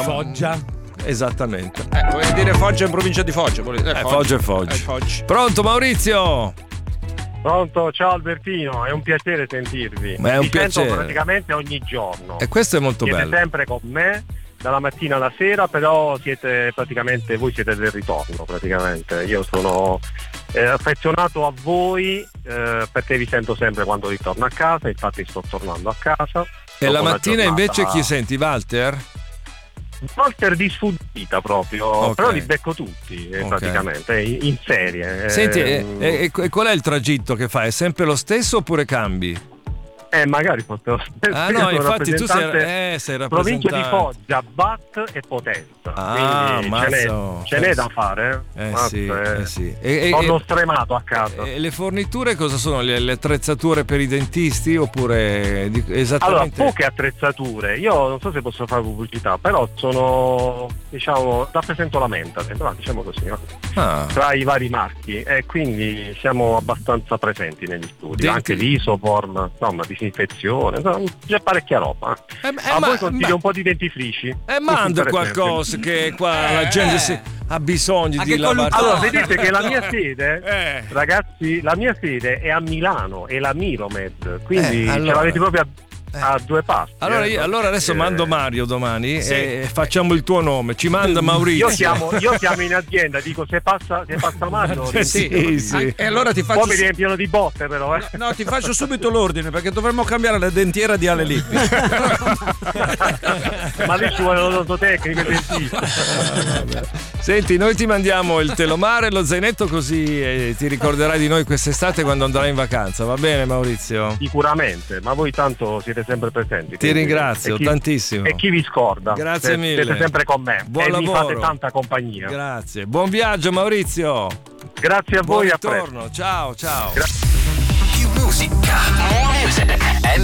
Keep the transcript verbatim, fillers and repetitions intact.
Foggia. Esattamente. Eh, vuoi dire Foggia in provincia di Foggia? Vuoi dire, eh, Foggia e Foggia. Eh, Foggia. Pronto Maurizio? Pronto, ciao Albertino, è un piacere sentirvi. Ma è un Vi piacere. sento praticamente ogni giorno. E questo è molto siete bello. sempre con me, dalla mattina alla sera, però siete praticamente, voi siete del ritorno praticamente. Io sono eh, affezionato a voi eh, perché vi sento sempre quando ritorno a casa, infatti sto tornando a casa. E la Dopo una mattina giornata- invece chi senti? Walter? Walter di sfuggita proprio, Ok. però li becco tutti eh, Ok. praticamente, in, in serie. Senti, Ehm, e, e- e qual è il tragitto che fai? È sempre lo stesso oppure cambi? Eh, magari fosse lo stesso. Ah Io no, sono infatti tu sei, rappresentante eh, sei provincia di rappresentante. Foggia, Bat e Potenza. Ah, Quindi mazzo. ce n'è, ce n'è da fare. Eh Mazza, sì, eh. eh sì. E, e- Sono e- stremato a casa. e le forniture cosa sono? Le, le attrezzature per i dentisti oppure di- Allora, esattamente? poche attrezzature. Io non so se posso fare pubblicità, però sono, diciamo, rappresento la Mentate, però diciamo così, no? Ah. Tra i vari marchi, e quindi siamo abbastanza presenti negli studi. Denti- Anche l'Isoform, insomma, disinfezione, insomma, c'è parecchia roba. Eh, eh, A ma- voi consiglio ma- un po' di dentifrici? Eh, manda Per esempio. qualcosa che qua la gente si- ha bisogno Anche di col- lavare. Allora, vedete che la mia sede, Eh. ragazzi, la mia sede è a Milano, è la Miromed, quindi Eh, allora. ce l'avete proprio a, a due passi. Allora, eh. io, allora adesso Eh, mando Mario domani Sì. e facciamo il tuo nome. Ci manda Maurizio. Io chiamo, io chiamo in azienda, dico se passa, se passa Mario, Eh, sì, riempitelo. sì. E allora ti Poi faccio mi riempiono di botte però, eh. No, ti faccio subito l'ordine perché dovremmo cambiare la dentiera di Ale Lippi. Ma lì ci vuole l'odontotecnico e il dentista. Senti, noi ti mandiamo il telomare e lo zainetto così eh, ti ricorderai di noi quest'estate quando andrai in vacanza. Va bene, Maurizio? Sicuramente, ma voi tanto siete sempre presenti. Ti quindi- ringrazio e chi- tantissimo. E chi vi scorda? Grazie Siete- mille. Siete sempre con me. Buon e mi lavoro. fate tanta compagnia. Grazie. Buon viaggio, Maurizio. Grazie a Buon voi, a presto. ritorno. Ciao, ciao. Più musica. More music.